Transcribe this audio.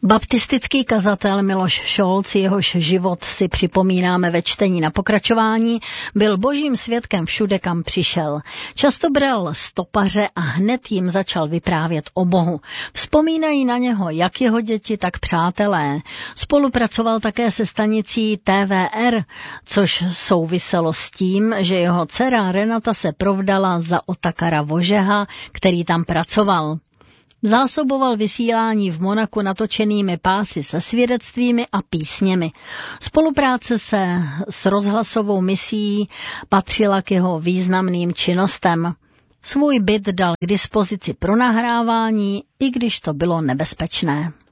Baptistický kazatel Miloš Šolc, jehož život si připomínáme ve čtení na pokračování, byl božím svědkem všude, kam přišel. Často bral stopaře a hned jim začal vyprávět o Bohu. Vzpomínají na něho jak jeho děti, tak přátelé. Spolupracoval také se stanicí TVR, což souviselo s tím, že jeho dcera Renata se provdala za Otakara Vožeha, který tam pracoval. Zásoboval vysílání v Monaku natočenými pásy se svědectvími a písněmi. Spolupráce se s rozhlasovou misií patřila k jeho významným činnostem. Svůj byt dal k dispozici pro nahrávání, i když to bylo nebezpečné.